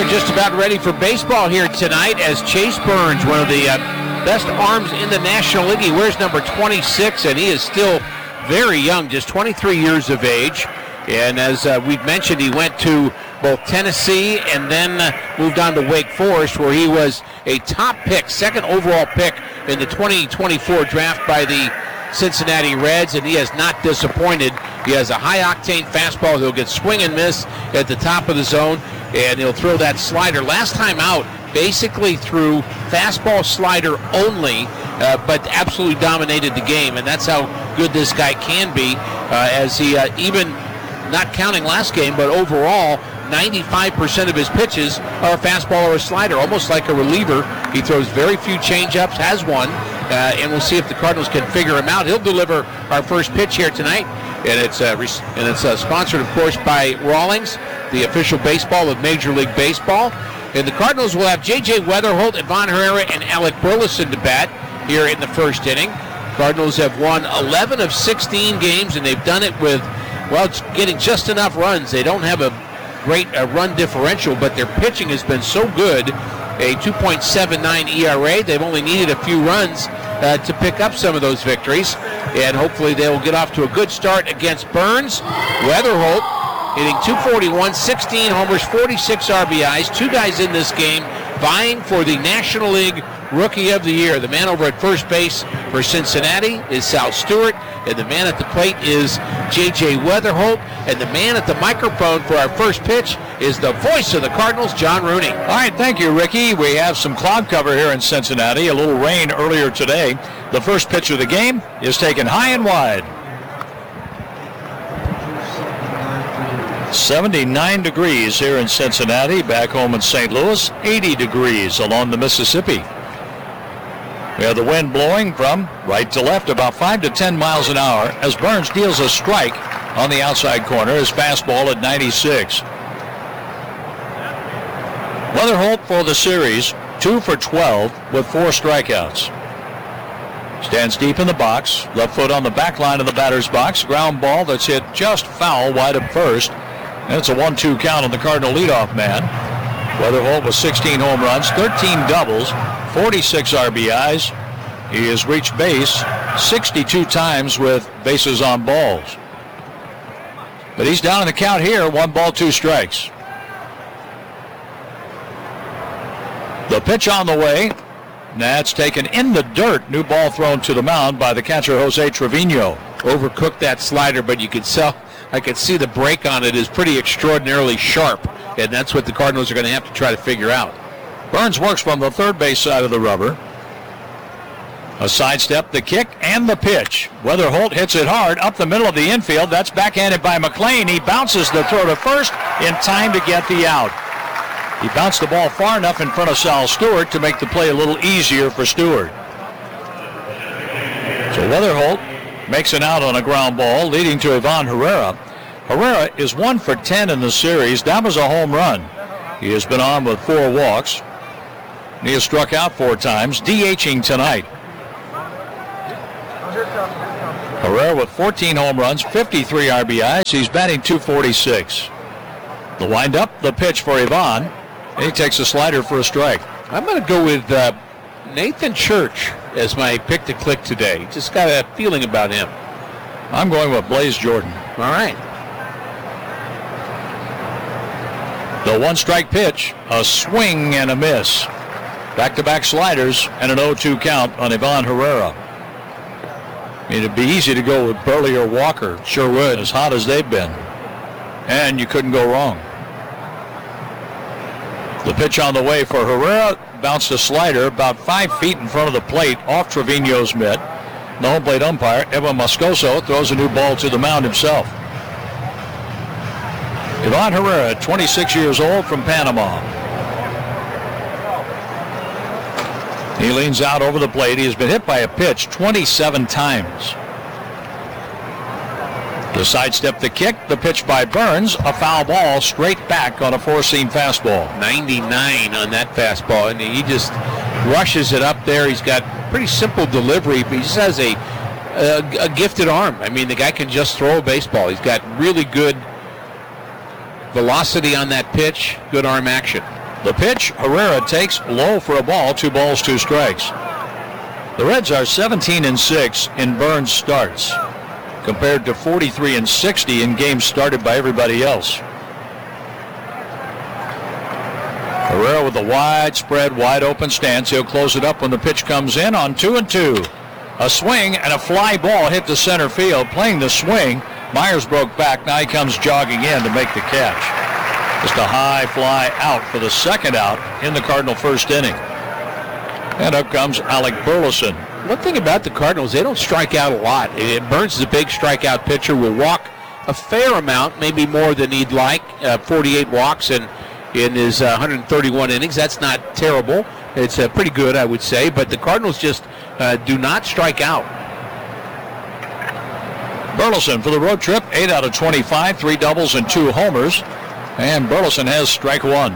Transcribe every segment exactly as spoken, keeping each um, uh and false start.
They're just about ready for baseball here tonight as Chase Burns, one of the uh, best arms in the National League. He wears number twenty-six, and he is still very young, just twenty-three years of age. And as uh, we've mentioned, he went to both Tennessee and then uh, moved on to Wake Forest, where he was a top pick, second overall pick in the twenty twenty-four draft by the Cincinnati Reds, and he has not disappointed. He has a high-octane fastball. He'll get swing and miss at the top of the zone, and he'll throw that slider. Last time out, basically threw fastball slider only, uh, but absolutely dominated the game, and that's how good this guy can be, uh, as he uh, even, not counting last game, but overall, ninety-five percent of his pitches are a fastball or a slider, almost like a reliever. He throws very few changeups, has one, uh, and we'll see if the Cardinals can figure him out. He'll deliver our first pitch here tonight, and it's uh, and it's uh, sponsored, of course, by Rawlings, the official baseball of Major League Baseball. And the Cardinals will have J J Weatherholt, Ivan Herrera, and Alec Burleson to bat here in the first inning. Cardinals have won eleven of sixteen games, and they've done it with, well, getting just enough runs. They don't have a great uh, run differential, but their pitching has been so good. A two point seven nine E R A. They've only needed a few runs uh, to pick up some of those victories, and hopefully they will get off to a good start against Burns. Weatherholt hitting two forty-one, sixteen homers, forty-six R B Is. Two guys in this game vying for the National League Rookie of the Year. The man over at first base for Cincinnati is Sal Stewart, and the man at the plate is J J Weatherholt, and the man at the microphone for our first pitch is the voice of the Cardinals, John Rooney. All right, thank you, Ricky. We have some cloud cover here in Cincinnati, a little rain earlier today. The first pitch of the game is taken high and wide. seventy-nine degrees here in Cincinnati. Back home in Saint Louis, eighty degrees along the Mississippi. We have the wind blowing from right to left about five to ten miles an hour as Burns deals a strike on the outside corner. His fastball at ninety-six. Weatherholt for the series, two for twelve with four strikeouts. Stands deep in the box, left foot on the back line of the batter's box. Ground ball that's hit just foul wide of first. And it's a one two count on the Cardinal leadoff man. Weatherholt with sixteen home runs, thirteen doubles, forty-six R B Is. He has reached base sixty-two times with bases on balls. But he's down in the count here, one ball, two strikes. The pitch on the way. That's taken in the dirt. New ball thrown to the mound by the catcher, Jose Trevino. Overcooked that slider, but you could sell, I could see the break on it is pretty extraordinarily sharp, and that's what the Cardinals are going to have to try to figure out. Burns works from the third base side of the rubber. A sidestep, the kick, and the pitch. Weatherholt hits it hard up the middle of the infield. That's backhanded by McLean. He bounces the throw to first in time to get the out. He bounced the ball far enough in front of Sal Stewart to make the play a little easier for Stewart. So Weatherholt makes an out on a ground ball, leading to Ivan Herrera. Herrera is one for ten in the series. That was a home run. He has been on with four walks. He has struck out four times, DHing tonight. Herrera with fourteen home runs, fifty-three R B Is. He's batting two forty-six. The windup, the pitch for Ivan. He takes a slider for a strike. I'm going to go with uh, Nathan Church as my pick to click today. Just got a feeling about him. I'm going with Blaze Jordan. All right. The one-strike pitch, a swing and a miss. Back-to-back sliders and an oh two count on Ivan Herrera. I mean, it'd be easy to go with Burley or Walker. Sure would. As hot as they've been. And you couldn't go wrong. The pitch on the way for Herrera, bounced a slider about five feet in front of the plate off Trevino's mitt. The home plate umpire, Evan Moscoso, throws a new ball to the mound himself. Ivan Herrera, twenty-six years old, from Panama. He leans out over the plate. He has been hit by a pitch twenty-seven times. The sidestep, the kick, the pitch by Burns, a foul ball straight back on a four-seam fastball. ninety-nine on that fastball, and he just rushes it up there. He's got pretty simple delivery, but he just has a, a, a gifted arm. I mean, the guy can just throw a baseball. He's got really good velocity on that pitch, good arm action. The pitch, Herrera takes low for a ball, two balls, two strikes. The Reds are seventeen and six in Burns starts, compared to forty-three and sixty in games started by everybody else. Herrera with a widespread, wide open stance. He'll close it up when the pitch comes in on two and two. A swing and a fly ball hit the center field. Playing the swing, Myers broke back. Now he comes jogging in to make the catch. Just a high fly out for the second out in the Cardinal first inning. And up comes Alec Burleson. One thing about the Cardinals, they don't strike out a lot. Burns is a big strikeout pitcher, will walk a fair amount, maybe more than he'd like, uh, forty-eight walks in, in his uh, one hundred thirty-one innings. That's not terrible. It's uh, pretty good, I would say, but the Cardinals just uh, do not strike out. Burleson for the road trip, eight out of twenty-five, three doubles and two homers. And Burleson has strike one.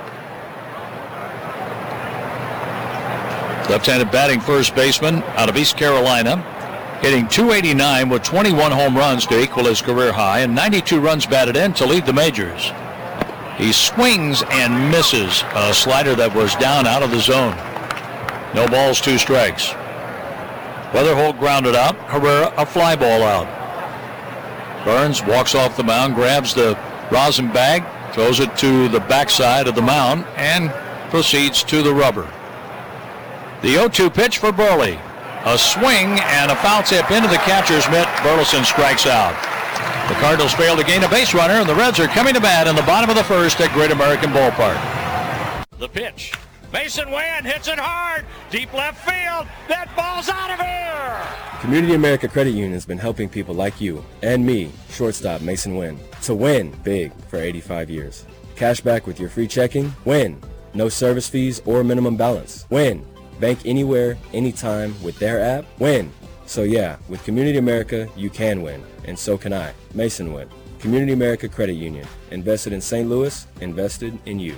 Left-handed batting first baseman out of East Carolina, hitting two eighty-nine with twenty-one home runs to equal his career high and ninety-two runs batted in to lead the majors. He swings and misses a slider that was down out of the zone. No balls, two strikes. Weatherholt grounded out. Herrera a fly ball out. Burns walks off the mound, grabs the rosin bag, throws it to the backside of the mound, and proceeds to the rubber. The oh two pitch for Burley. A swing and a foul tip into the catcher's mitt. Burleson strikes out. The Cardinals fail to gain a base runner, and the Reds are coming to bat in the bottom of the first at Great American Ballpark. The pitch. Mason Wynn hits it hard. Deep left field. That ball's out of here. Community America Credit Union has been helping people like you and me, shortstop Mason Wynn, to win big for eighty-five years. Cash back with your free checking. Win. No service fees or minimum balance. Win. Bank anywhere, anytime with their app. Win. So yeah, with Community America, you can win. And so can I. Mason Wynn. Community America Credit Union. Invested in Saint Louis. Invested in you.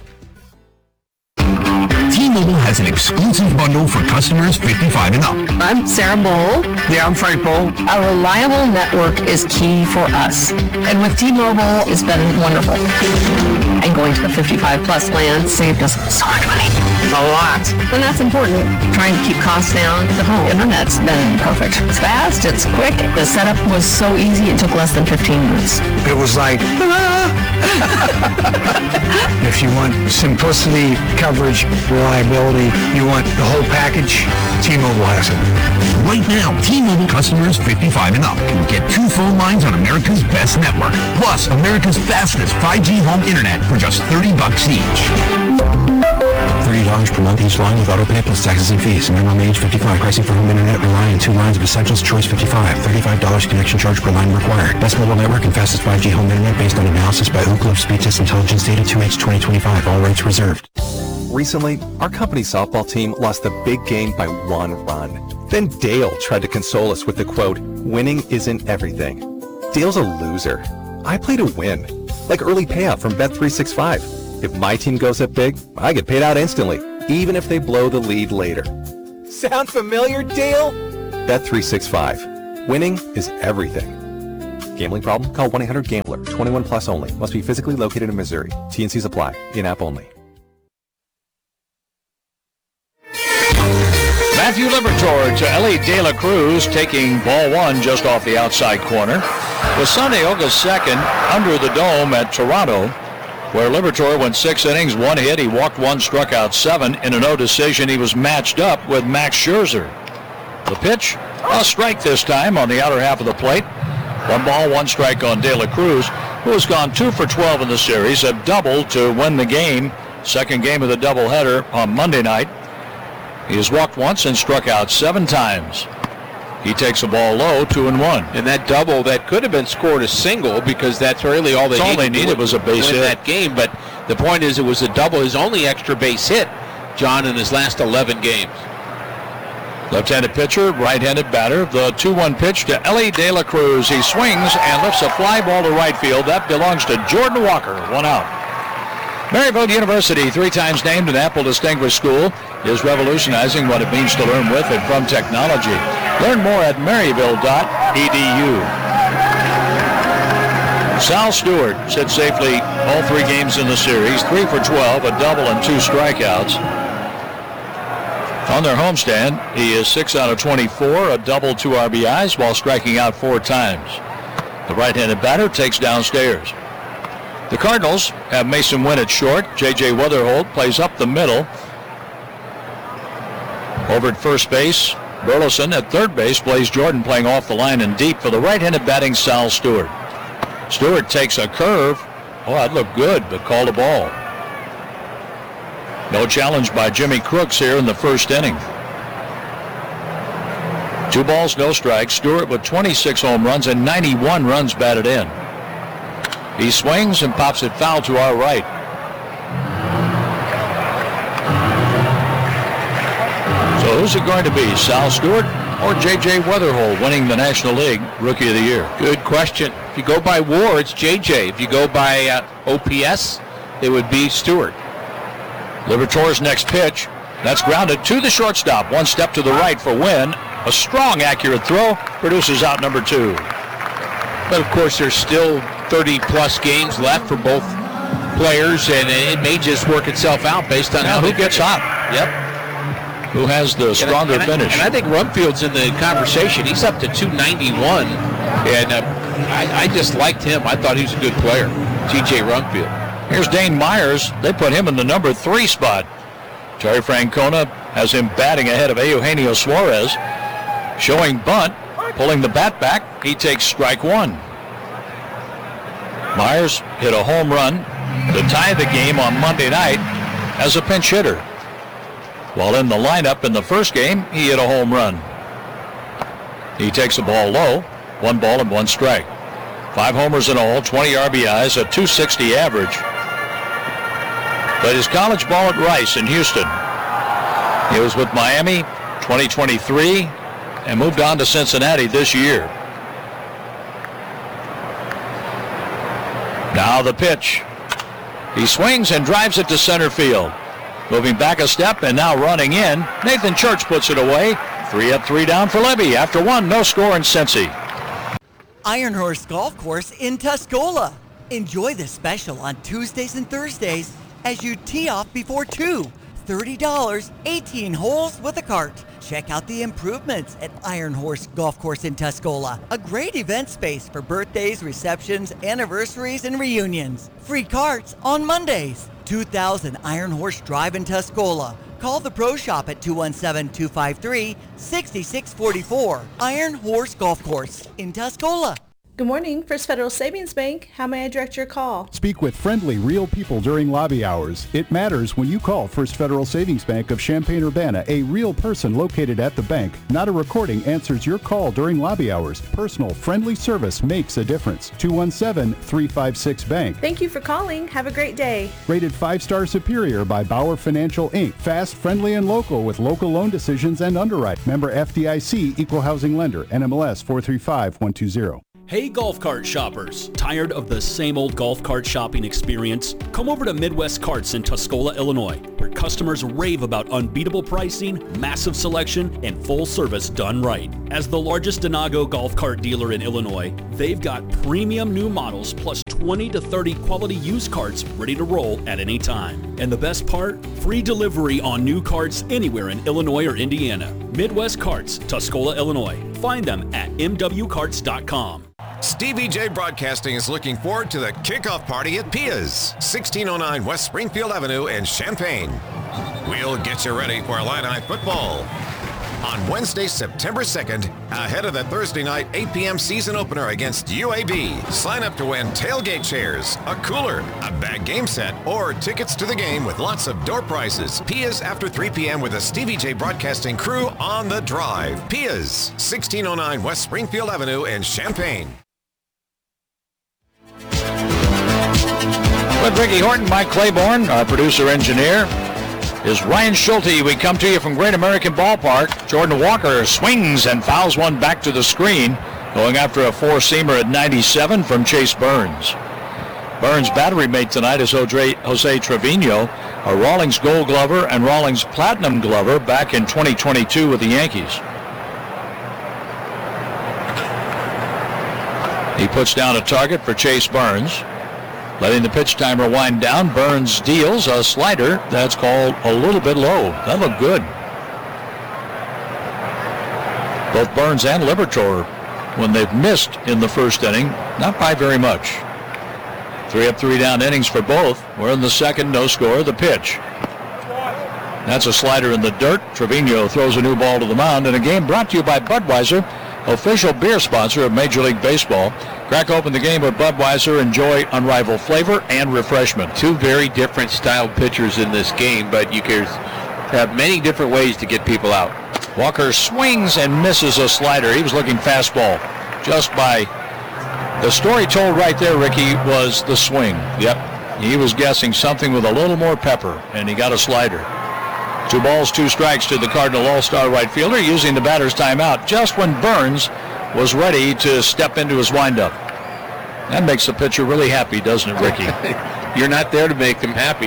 T-Mobile has an exclusive bundle for customers fifty-five and up. I'm Sarah Bowl. Yeah, I'm Frank Bowl. A reliable network is key for us. And with T-Mobile, it's been wonderful. And going to the fifty-five plus plan saved us so much money. A lot. And that's important. Trying to keep costs down. The home internet's been perfect. It's fast, it's quick. The setup was so easy, it took less than fifteen minutes. It was like, if you want simplicity, coverage, reliability, you want the whole package, T-Mobile has it. Right now, T-Mobile customers fifty-five and up can get two phone lines on America's best network, plus America's fastest five G home internet for just thirty bucks each. thirty dollars per month each line with autopay plus taxes and fees. Minimum age fifty-five. Pricing for home internet rely on two lines of Essentials Choice fifty-five. thirty-five dollars connection charge per line required. Best mobile network and fastest five G home internet based on analysis by Ookla Speed Test Intelligence Data two H twenty twenty-five. All rates reserved. Recently, our company softball team lost a big game by one run. Then Dale tried to console us with the quote, "Winning isn't everything." Dale's a loser. I play to win. Like early payout from Bet three sixty-five. If my team goes up big, I get paid out instantly, even if they blow the lead later. Sound familiar, Dale? Bet three sixty-five. Winning is everything. Gambling problem? Call one eight hundred gambler. twenty-one plus only. Must be physically located in Missouri. T and Cs apply. In-app only. Matthew Liberatore to Ellie De La Cruz, taking ball one just off the outside corner. With Santiago's second under the dome at Toronto, where Liberatore went six innings, one hit. He walked one, struck out seven. In a no decision, he was matched up with Max Scherzer. The pitch, a strike this time on the outer half of the plate. One ball, one strike on De La Cruz, who has gone two for twelve in the series, a double to win the game. Second game of the doubleheader on Monday night. He has walked once and struck out seven times. He takes a ball low, two and one. And that double that could have been scored a single, because that's really all they that's needed. All they needed was a base hit. That game, but the point is, it was a double, his only extra base hit, John, in his last eleven games. Left-handed pitcher, right-handed batter. The two one pitch to Ellie De La Cruz. He swings and lifts a fly ball to right field. That belongs to Jordan Walker. One out. Maryville University, three times named an Apple Distinguished School, is revolutionizing what it means to learn with and from technology. Learn more at maryville dot e d u. Sal Stewart sits safely all three games in the series, three for twelve, a double and two strikeouts. On their homestand, he is six out of twenty-four, a double, two R B Is, while striking out four times. The right-handed batter takes downstairs. The Cardinals have Mason Wynn at short. J J Weatherholt plays up the middle. Over at first base, Burleson. At third base, Blaze Jordan playing off the line and deep for the right-handed batting Sal Stewart. Stewart takes a curve. Oh, that looked good, but called a ball. No challenge by Jimmy Crooks here in the first inning. Two balls, no strikes. Stewart with twenty-six home runs and ninety-one runs batted in. He swings and pops it foul to our right. So who's it going to be, Sal Stewart or J J Weatherholt winning the National League Rookie of the Year? Good question. If you go by WAR, it's J J. If you go by uh, O P S, it would be Stewart. Liberatore's next pitch. That's grounded to the shortstop. One step to the right for Wynn. A strong, accurate throw produces out number two. But of course, there's still thirty-plus games left for both players, and it may just work itself out based on now how who gets hot. Yep. Who has the stronger and I, and finish? I, and I think Rumfield's in the conversation. He's up to two ninety-one, and uh, I, I just liked him. I thought he was a good player, T J Rumfield. Here's Dane Myers. They put him in the number three spot. Terry Francona has him batting ahead of Eugenio Suarez. Showing bunt, pulling the bat back. He takes strike one. Myers hit a home run to tie the game on Monday night as a pinch hitter. While in the lineup in the first game, he hit a home run. He takes the ball low, one ball and one strike. Five homers in all, twenty R B Is, a two sixty average. Played his college ball at Rice in Houston. He was with Miami twenty twenty-three and moved on to Cincinnati this year. Now the pitch. He swings and drives it to center field. Moving back a step and now running in. Nathan Church puts it away. Three up, three down for Levy. After one, no score in Cincy. Iron Horse Golf Course in Tuscola. Enjoy the special on Tuesdays and Thursdays as you tee off before two. thirty dollars, eighteen holes with a cart. Check out the improvements at Iron Horse Golf Course in Tuscola. A great event space for birthdays, receptions, anniversaries, and reunions. Free carts on Mondays. two thousand Iron Horse Drive in Tuscola. Call the Pro Shop at two one seven, two five three, six six four four. Iron Horse Golf Course in Tuscola. Good morning, First Federal Savings Bank. How may I direct your call? Speak with friendly, real people during lobby hours. It matters when you call First Federal Savings Bank of Champaign-Urbana. A real person located at the bank. Not a recording answers your call during lobby hours. Personal, friendly service makes a difference. two one seven, three five six, bank. Thank you for calling. Have a great day. Rated five-star superior by Bauer Financial, Incorporated. Fast, friendly, and local with local loan decisions and underwrite. Member F D I C, Equal Housing Lender. N M L S four three five one two zero. Hey golf cart shoppers, tired of the same old golf cart shopping experience? Come over to Midwest Carts in Tuscola, Illinois, where customers rave about unbeatable pricing, massive selection, and full service done right. As the largest Denago golf cart dealer in Illinois, they've got premium new models plus twenty to thirty quality used carts ready to roll at any time. And the best part? Free delivery on new carts anywhere in Illinois or Indiana. Midwest Carts, Tuscola, Illinois. Find them at m w carts dot com. Stevie J Broadcasting is looking forward to the kickoff party at Pia's, sixteen oh nine West Springfield Avenue in Champaign. We'll get you ready for Illini football. On Wednesday, September second, ahead of the Thursday night eight p.m. season opener against U A B. Sign up to win tailgate chairs, a cooler, a bag game set, or tickets to the game with lots of door prizes. Pia's after three p.m. with the Stevie J Broadcasting crew on the drive. Pia's, sixteen oh nine West Springfield Avenue in Champaign. With Ricky Horton, Mike Claiborne, our producer-engineer, is Ryan Schulte. We come to you from Great American Ballpark. Jordan Walker swings and fouls one back to the screen, going after a four-seamer at ninety-seven from Chase Burns. Burns' battery mate tonight is Jose Trevino, a Rawlings Gold Glover and Rawlings Platinum Glover back in twenty twenty-two with the Yankees. He puts down a target for Chase Burns. Letting the pitch timer wind down, Burns deals a slider that's called a little bit low. That looked good. Both Burns and Liberatore, when they've missed in the first inning, not by very much. Three up, three down innings for both. We're in the second, no score. The pitch. That's a slider in the dirt. Trevino throws a new ball to the mound in a game brought to you by Budweiser, official beer sponsor of Major League Baseball. Crack open the game with Budweiser. Enjoy unrivaled flavor and refreshment. Two very different styled pitchers in this game, but you can have many different ways to get people out. Walker swings and misses a slider. He was looking fastball. Just by the story told right there, Ricky, was the swing. Yep. He was guessing something with a little more pepper, and he got a slider. Two balls, two strikes to the Cardinal All-Star right fielder using the batter's timeout just when Burns was ready to step into his windup. That makes the pitcher really happy, doesn't it, Ricky? You're not there to make them happy.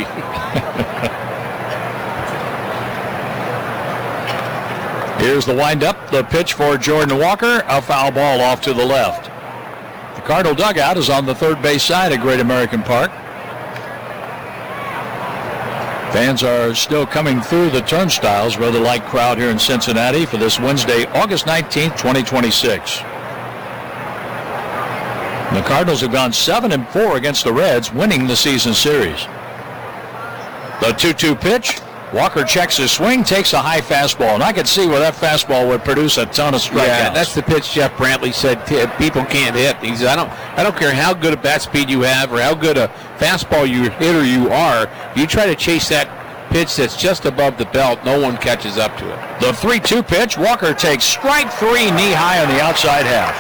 Here's the windup, the pitch for Jordan Walker, a foul ball off to the left. The Cardinal dugout is on the third base side at Great American Park. Fans are still coming through the turnstiles, rather light crowd here in Cincinnati for this Wednesday, August nineteenth, twenty twenty-six. The Cardinals have gone seven and four against the Reds, winning the season series. The two two pitch. Walker checks his swing, takes a high fastball, and I could see where that fastball would produce a ton of strikeouts. Yeah, that's the pitch Jeff Brantley said people can't hit. He said, I don't, I don't care how good a bat speed you have or how good a fastball you hitter you are. You try to chase that pitch that's just above the belt, no one catches up to it. The three two pitch. Walker takes strike three, knee high on the outside half.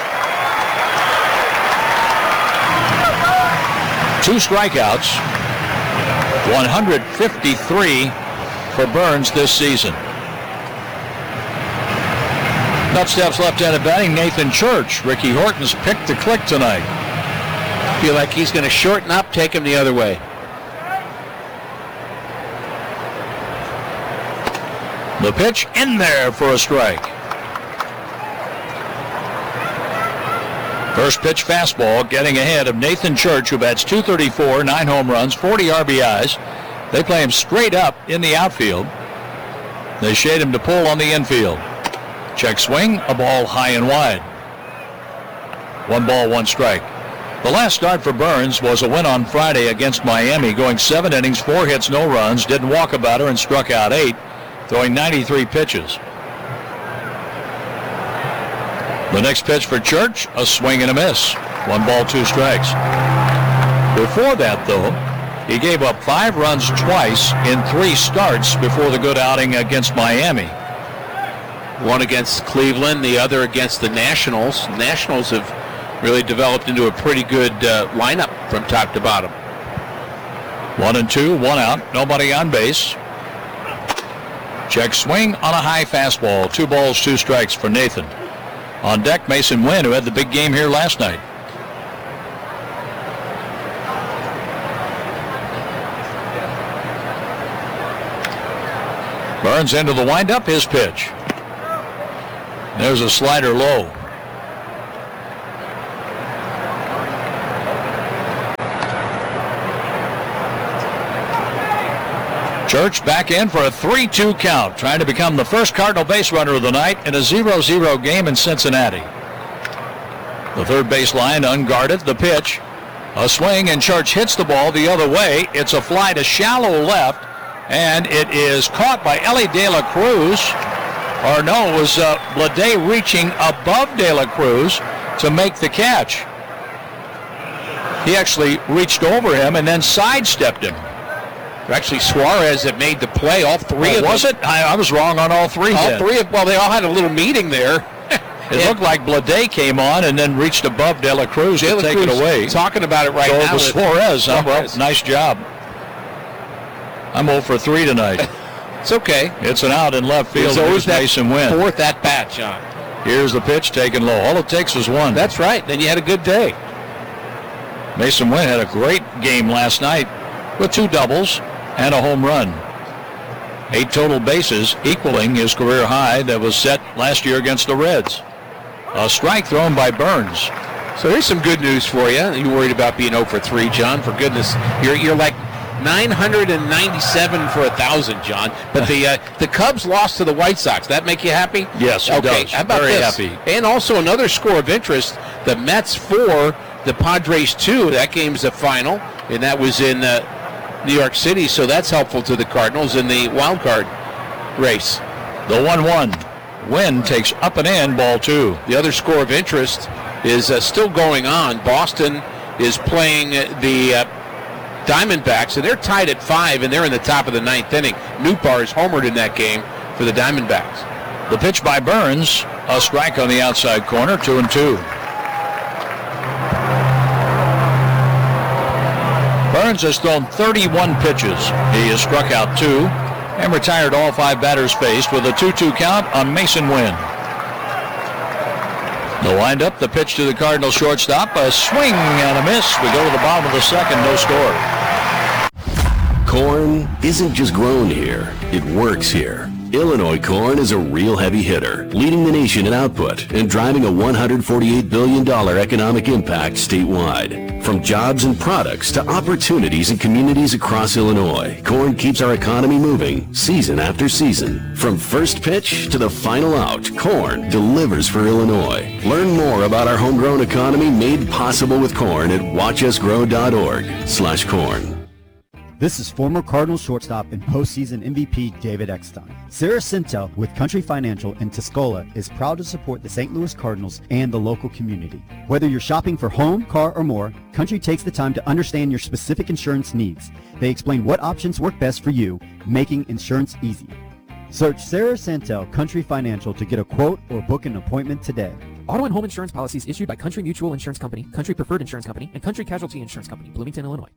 Two strikeouts, one hundred fifty-three for Burns this season. Up steps left-handed batting Nathan Church. Ricky Horton's picked to click tonight. Feel like he's going to shorten up, take him the other way. The pitch in there for a strike. First pitch fastball getting ahead of Nathan Church, who bats two thirty-four, nine home runs, forty R B Is. They play him straight up in the outfield. They shade him to pull on the infield. Check swing, a ball high and wide. One ball, one strike. The last start for Burns was a win on Friday against Miami, going seven innings, four hits, no runs, didn't walk a batter, and struck out eight, throwing ninety-three pitches. The next pitch for Church, a swing and a miss. One ball, two strikes. Before that, though, he gave up five runs twice in three starts before the good outing against Miami. One against Cleveland, the other against the Nationals. Nationals have really developed into a pretty good uh, lineup from top to bottom. One and two, one out, nobody on base. Check swing on a high fastball. Two balls, two strikes for Nathan. On deck, Mason Wynn, who had the big game here last night. Burns into the windup, his pitch. There's a slider low. Church back in for a three two count, trying to become the first Cardinal base runner of the night in a zero zero game in Cincinnati. The third baseline unguarded, the pitch. A swing, and Church hits the ball the other way. It's a fly to shallow left. And it is caught by Ellie De La Cruz. Or no, it was uh, Blade reaching above De La Cruz to make the catch. He actually reached over him and then sidestepped him. Actually, Suarez that made the play. All three oh, of was them. it? I, I was wrong on all three. All then. three of well, they all had a little meeting there. It yeah. looked like Blade came on and then reached above De La Cruz De La to take Cruz it away. Talking about it right so now. It was Suarez. Huh? Well, nice job. I'm oh for three tonight. It's okay. It's an out in left field. It's always that Mason Wynn. Fourth at bat, John. Here's the pitch taken low. All it takes is one. That's right. Then you had a good day. Mason Wynn had a great game last night with two doubles and a home run. Eight total bases, equaling his career high that was set last year against the Reds. A strike thrown by Burns. So here's some good news for you. You worried about being oh for three, John? For goodness, you're you're like nine hundred ninety-seven for a thousand, John. But the uh, the Cubs lost to the White Sox. That make you happy? Yes, it okay. does. How about Very this? happy. And also another score of interest: the Mets four, the Padres two. That game's a final, and that was in uh, New York City. So that's helpful to the Cardinals in the wild card race. The one one. Wynn takes up and in, ball two. The other score of interest is uh, still going on. Boston is playing the uh, Diamondbacks, and they're tied at five, and they're in the top of the ninth inning. Nootbaar is homered in that game for the Diamondbacks. The pitch by Burns, a strike on the outside corner, two and two. Burns has thrown thirty-one pitches. He has struck out two and retired all five batters faced with a two two count on Masyn Winn. The windup, the pitch to the Cardinal shortstop, a swing and a miss. We go to the bottom of the second, no score. Corn isn't just grown here, it works here. Illinois corn is a real heavy hitter, leading the nation in output and driving a one hundred forty-eight billion dollars economic impact statewide. From jobs and products to opportunities in communities across Illinois, corn keeps our economy moving season after season. From first pitch to the final out, corn delivers for Illinois. Learn more about our homegrown economy made possible with corn at watch us grow dot org slash corn. This is former Cardinals shortstop and postseason M V P David Eckstein. Sarah Sintel with Country Financial in Tuscola is proud to support the Saint Louis Cardinals and the local community. Whether you're shopping for home, car, or more, Country takes the time to understand your specific insurance needs. They explain what options work best for you, making insurance easy. Search Sarah Sintel Country Financial to get a quote or book an appointment today. Auto and home insurance policies issued by Country Mutual Insurance Company, Country Preferred Insurance Company, and Country Casualty Insurance Company, Bloomington, Illinois.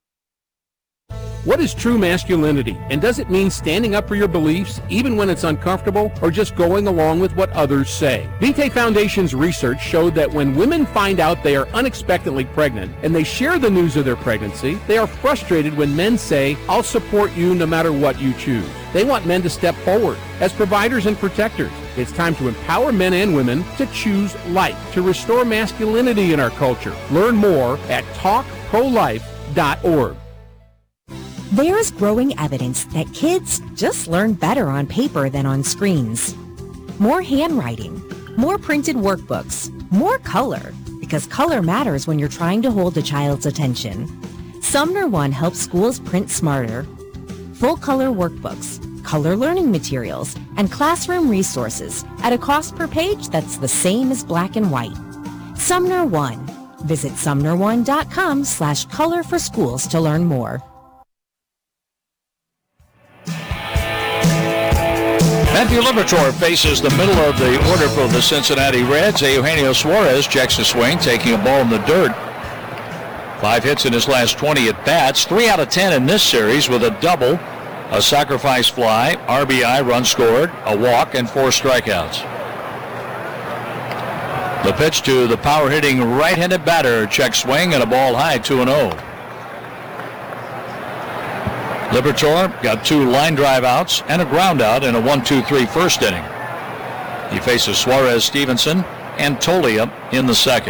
What is true masculinity, and does it mean standing up for your beliefs even when it's uncomfortable, or just going along with what others say? Vitae Foundation's research showed that when women find out they are unexpectedly pregnant and they share the news of their pregnancy, they are frustrated when men say, "I'll support you no matter what you choose." They want men to step forward as providers and protectors. It's time to empower men and women to choose life, to restore masculinity in our culture. Learn more at talk pro life dot org. There's growing evidence that kids just learn better on paper than on screens. More handwriting, more printed workbooks, more color, because color matters when you're trying to hold a child's attention. Sumner One helps schools print smarter. Full color workbooks, color learning materials, and classroom resources at a cost per page that's the same as black and white. Sumner One. Visit sumner one dot com slash color for schools to learn more. Matthew Liberatore faces the middle of the order for the Cincinnati Reds. Eugenio Suarez checks the swing, taking a ball in the dirt. Five hits in his last twenty at-bats. Three out of ten in this series with a double, a sacrifice fly, R B I, run scored, a walk, and four strikeouts. The pitch to the power-hitting right-handed batter. Check swing and a ball high, two and oh. Liberatore got two line drive outs and a ground out in a one two three first inning. He faces Suarez, Stevenson, and Tolia in the second.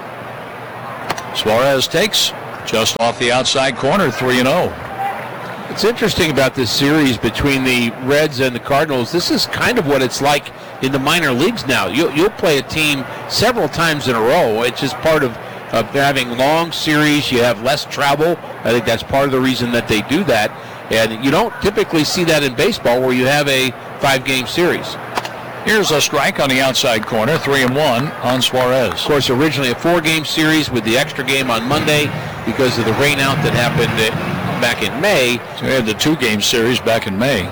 Suarez takes just off the outside corner, three and oh. It's interesting about this series between the Reds and the Cardinals. This is kind of what it's like in the minor leagues now. You'll, you'll play a team several times in a row. It's just part of, of having long series. You have less travel. I think that's part of the reason that they do that. And you don't typically see that in baseball where you have a five-game series. Here's a strike on the outside corner, three and one on Suarez. Of course, originally a four-game series with the extra game on Monday because of the rainout that happened back in May. So we had the two-game series back in May.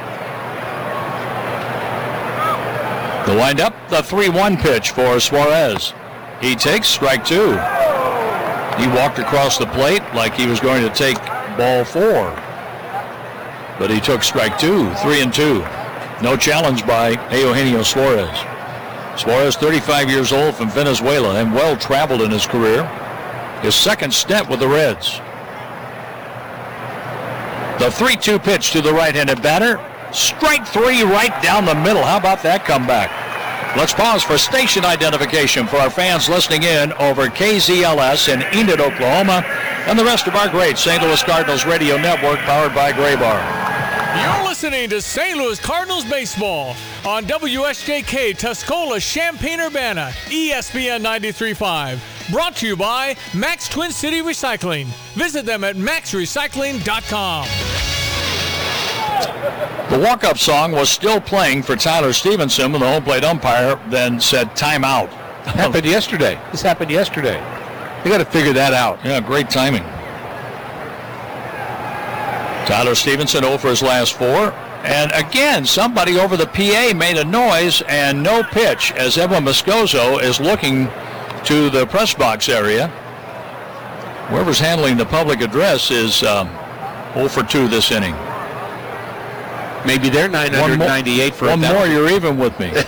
The windup, the three one pitch for Suarez. He takes strike two. He walked across the plate like he was going to take ball four. But he took strike two, three and two. No challenge by Eugenio Suarez. Suarez, thirty-five years old, from Venezuela and well-traveled in his career. His second stint with the Reds. The three two pitch to the right-handed batter. Strike three right down the middle. How about that comeback? Let's pause for station identification for our fans listening in over K Z L S in Enid, Oklahoma, and the rest of our great Saint Louis Cardinals radio network powered by Graybar. You're listening to Saint Louis Cardinals baseball on W S J K Tuscola, Champaign-Urbana, E S P N ninety-three point five. Brought to you by Max Twin City Recycling. Visit them at max recycling dot com. The walk-up song was still playing for Tyler Stevenson when the home plate umpire then said timeout. Happened yesterday. This happened yesterday. You got to figure that out. Yeah, great timing. Tyler Stevenson oh for his last four. And again, somebody over the P A made a noise and no pitch as Evan Moscoso is looking to the press box area. Whoever's handling the public address is um, oh for two this inning. Maybe they're nine ninety-eight for one more, you're even with me.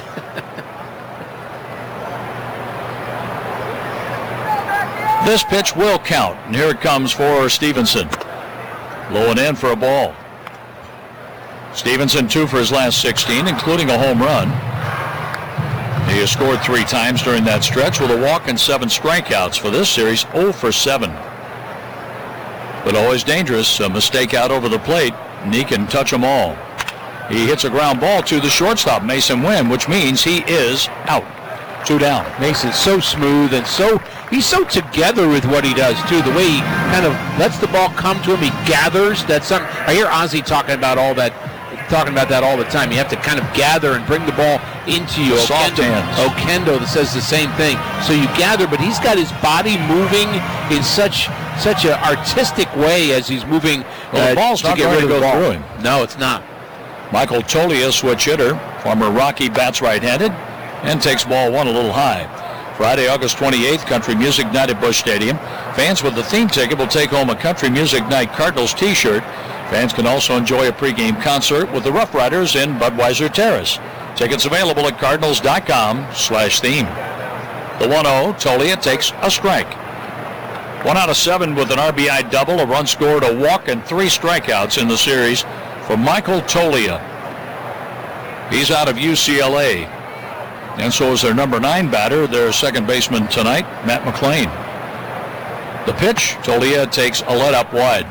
This pitch will count, and here it comes for Stevenson. Low and in for a ball. Stevenson two for his last sixteen, including a home run. He has scored three times during that stretch with a walk and seven strikeouts. For this series, oh for seven. But always dangerous, a mistake out over the plate, and he can touch them all. He hits a ground ball to the shortstop, Mason Wynn, which means he is out. Two down. Mason's so smooth and so he's so together with what he does too. The way he kind of lets the ball come to him, he gathers. That's something I hear Ozzie talking about all that, talking about that all the time. You have to kind of gather and bring the ball into you. Soft hands. Okendo that says the same thing. So you gather, but he's got his body moving in such such an artistic way as he's moving. Well, uh, the ball's to not get going rid to of go the ball. through him. No, it's not. Michael Tolia, switch hitter, former Rocky, bats right-handed, and takes ball one a little high. Friday, August twenty-eighth, Country Music Night at Busch Stadium. Fans with the theme ticket will take home a Country Music Night Cardinals t-shirt. Fans can also enjoy a pregame concert with the Rough Riders in Budweiser Terrace. Tickets available at cardinals.com slash theme. The one oh, Tolia takes a strike. One out of seven with an R B I double, a run scored, a walk, and three strikeouts in the series for Michael Tolia. He's out of U C L A. And so is their number nine batter, their second baseman tonight, Matt McClain. The pitch, Tolia takes a let up wide.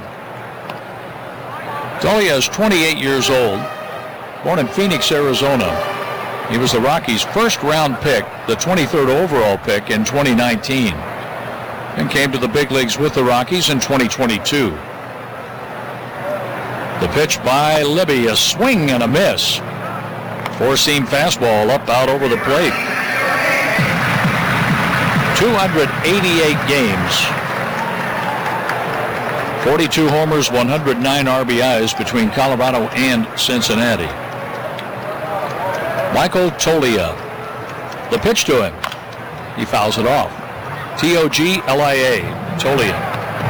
Tolia is twenty-eight years old, born in Phoenix, Arizona. He was the Rockies' first round pick, the twenty-third overall pick in twenty nineteen, and came to the big leagues with the Rockies in twenty twenty-two. The pitch by Libby, a swing and a miss. Four-seam fastball up out over the plate. two hundred eighty-eight games. forty-two homers, one hundred nine R B Is between Colorado and Cincinnati. Michael Tolia. The pitch to him. He fouls it off. T O G L I A. Tolia.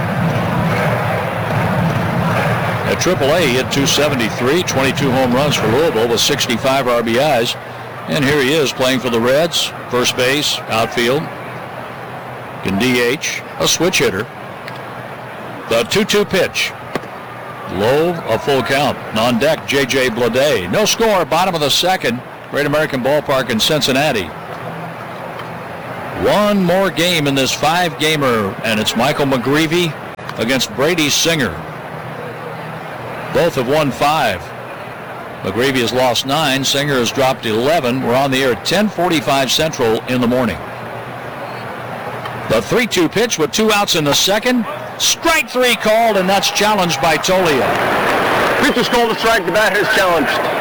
At triple A, he hit two seventy-three, twenty-two home runs for Louisville with sixty-five R B Is. And here he is playing for the Reds, first base, outfield, can D H, a switch hitter. The two two pitch. Low, a full count. On deck, J J Bleday. No score, bottom of the second. Great American Ballpark in Cincinnati. One more game in this five-gamer, and it's Michael McGreevy against Brady Singer. Both have won five. McGreevy has lost nine. Singer has dropped eleven. We're on the air at ten forty-five Central in the morning. The three two pitch with two outs in the second. Strike three called, and that's challenged by Tolia. Pitch is called a strike. The batter is challenged.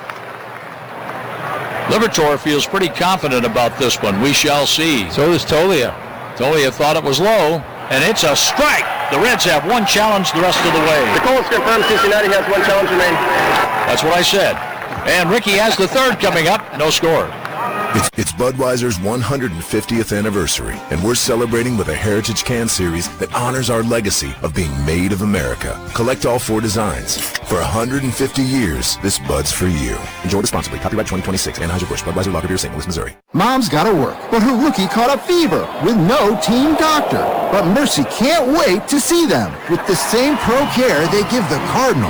Liberatore feels pretty confident about this one. We shall see. So does Tolia. Tolia thought it was low, and it's a strike. The Reds have one challenge the rest of the way. The call is confirmed. Cincinnati has one challenge remaining. That's what I said. And Ricky has the third coming up. No score. It's, it's Budweiser's one hundred fiftieth anniversary, and we're celebrating with a Heritage Can Series that honors our legacy of being made of America. Collect all four designs. For one hundred fifty years, this Bud's for you. Enjoy responsibly. Copyright twenty twenty-six. Anheuser-Busch. Budweiser Lager Beer, Saint Louis, Missouri. Mom's gotta work, but her rookie caught a fever with no team doctor. But Mercy can't wait to see them with the same pro care they give the Cardinals.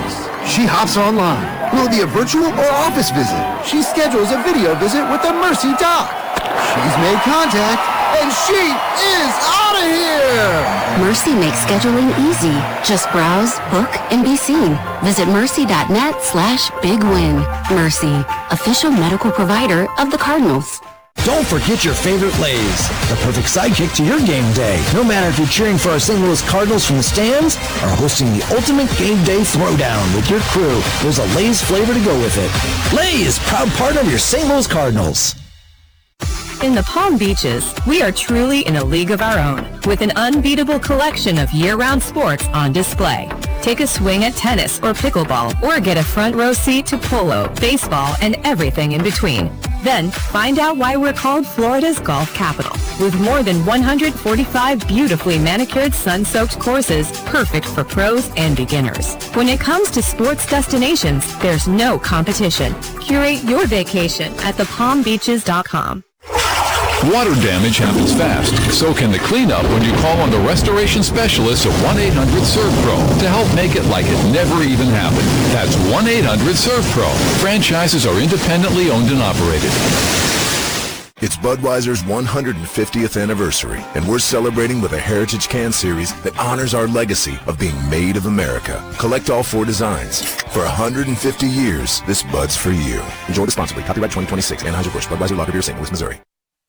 She hops online. Will it be a virtual or office visit? She schedules a video visit with the Mercy Doc. She's made contact, and she is out of here! Mercy makes scheduling easy. Just browse, book, and be seen. Visit mercy.net slash big win. Mercy, official medical provider of the Cardinals. Don't forget your favorite Lay's, the perfect sidekick to your game day. No matter if you're cheering for our Saint Louis Cardinals from the stands or hosting the ultimate game day throwdown with your crew, there's a Lay's flavor to go with it. Lay's, proud partner of your Saint Louis Cardinals. In the Palm Beaches, we are truly in a league of our own, with an unbeatable collection of year-round sports on display. Take a swing at tennis or pickleball, or get a front row seat to polo, baseball, and everything in between. Then, find out why we're called Florida's golf capital, with more than one hundred forty-five beautifully manicured sun-soaked courses, perfect for pros and beginners. When it comes to sports destinations, there's no competition. Curate your vacation at the palm beaches dot com. Water damage happens fast, so can the cleanup when you call on the restoration specialists at one eight hundred serve pro to help make it like it never even happened. That's one eight hundred serve pro. Franchises are independently owned and operated. It's Budweiser's one hundred fiftieth anniversary, and we're celebrating with a Heritage Can Series that honors our legacy of being made of America. Collect all four designs. For one hundred fifty years, this Bud's for you. Enjoy responsibly. Copyright twenty twenty-six. Anheuser-Busch. Budweiser Lager Beer, Saint Louis, Missouri.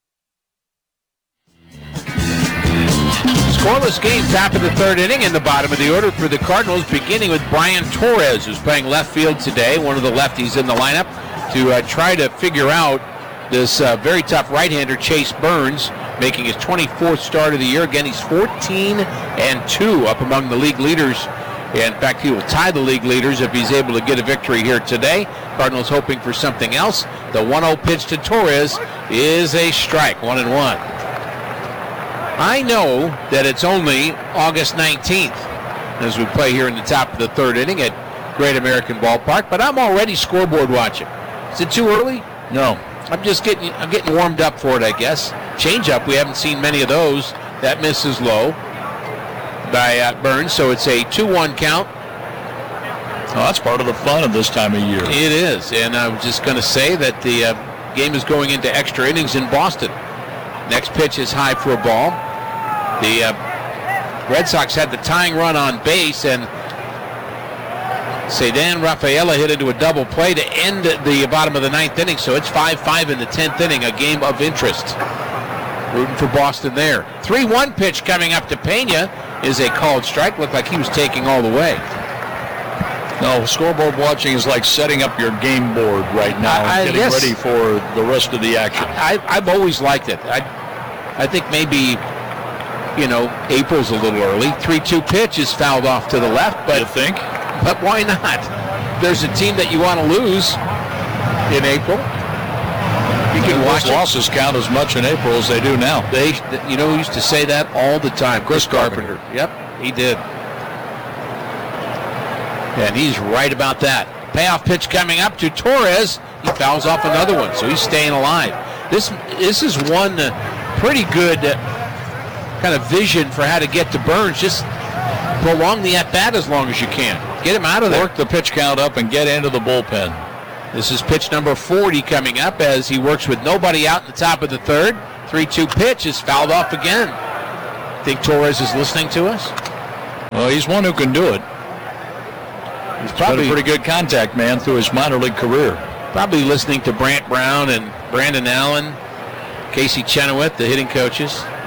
Scoreless game, top of the third inning, in the bottom of the order for the Cardinals, beginning with Brian Torres, who's playing left field today, one of the lefties in the lineup, to uh, try to figure out this uh, very tough right-hander, Chase Burns, making his twenty-fourth start of the year. Again, he's fourteen and two, up among the league leaders. In fact, he will tie the league leaders if he's able to get a victory here today. Cardinals hoping for something else. The one oh pitch to Torres is a strike, one and one. I know that it's only August nineteenth as we play here in the top of the third inning at Great American Ballpark, but I'm already scoreboard watching. Is it too early? No. I'm just getting I'm getting warmed up for it, I guess. Change-up, we haven't seen many of those. That misses low by uh, Burns, so it's a two one count. Oh, that's part of the fun of this time of year. It is, and I was just going to say that the uh, game is going into extra innings in Boston. Next pitch is high for a ball. The uh, Red Sox had the tying run on base, and Ceddanne Rafaela hit into a double play to end the bottom of the ninth inning, so it's five five in the tenth inning, a game of interest. Rooting for Boston there. three one pitch coming up to Pena is a called strike. Looked like he was taking all the way. No, scoreboard watching is like setting up your game board right now, I, I getting guess, ready for the rest of the action. I, I've always liked it. I, I think maybe, you know, April's a little early. three two pitch is fouled off to the left, but you think? But why not? There's a team that you want to lose in April. You can watch those losses count as much in April as they do now. They, you know, who used to say that all the time? Chris, Chris Carpenter. Carpenter. Yep, he did. And he's right about that. Payoff pitch coming up to Torres. He fouls off another one, so he's staying alive. This this is one uh, pretty good uh, kind of vision for how to get to Burns. Just prolong the at-bat as long as you can. Get him out of there. Work the pitch count up and get into the bullpen. This is pitch number forty coming up as he works with nobody out in the top of the third. three two pitch is fouled off again. Think Torres is listening to us? Well, he's one who can do it. He's probably been a pretty good contact man through his minor league career. Probably listening to Brant Brown and Brandon Allen, Casey Chenoweth, the hitting coaches.